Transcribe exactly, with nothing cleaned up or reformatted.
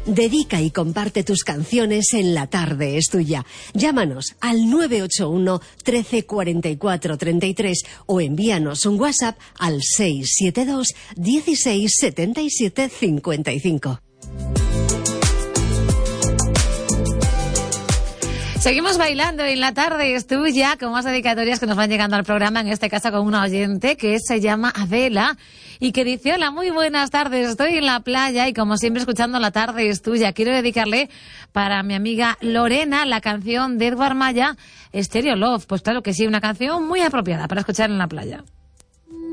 Dedica y comparte tus canciones en La Tarde es Tuya. Llámanos al nueve ocho uno, trece, cuarenta y cuatro, treinta y tres o envíanos un WhatsApp al seis siete dos, dieciséis, setenta y siete, cincuenta y cinco. Seguimos bailando en La Tarde es Tuya con más dedicatorias que nos van llegando al programa, en este caso con una oyente que se llama Adela y que dice: hola, muy buenas tardes, estoy en la playa y como siempre escuchando La Tarde es Tuya. Quiero dedicarle para mi amiga Lorena la canción de Edward Maya, Stereo Love. Pues claro que sí, una canción muy apropiada para escuchar en la playa.